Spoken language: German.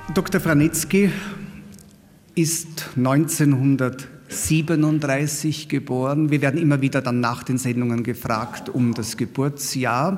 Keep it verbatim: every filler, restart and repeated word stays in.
Doktor Vranitzky ist neunzehnhundertsiebenunddreißig geboren. Wir werden immer wieder dann nach den Sendungen gefragt um das Geburtsjahr.